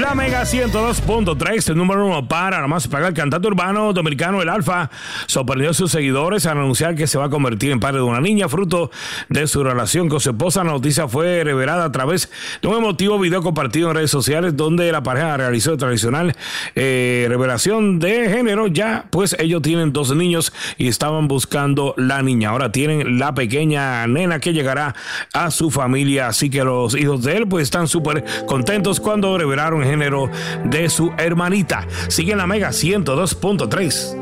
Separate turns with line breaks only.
La Mega 102.3, el número uno para nada más pagar. El cantante urbano dominicano El Alfa sorprendió a sus seguidores al anunciar que se va a convertir en padre de una niña, fruto de su relación con su esposa. La noticia fue revelada a través de un emotivo video compartido en redes sociales, donde la pareja realizó el tradicional revelación de género. Ya, pues ellos tienen 2 niños y estaban buscando la niña. Ahora tienen la pequeña nena que llegará a su familia. Así que los hijos de él, pues están súper contentos cuando revelaron el género de su hermanita. Sigue en la Mega 102.3.